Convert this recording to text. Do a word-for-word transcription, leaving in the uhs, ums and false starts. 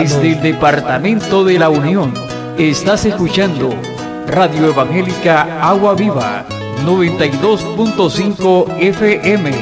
Desde el Departamento de la Unión, estás escuchando Radio Evangélica Agua Viva, noventa y dos punto cinco F M.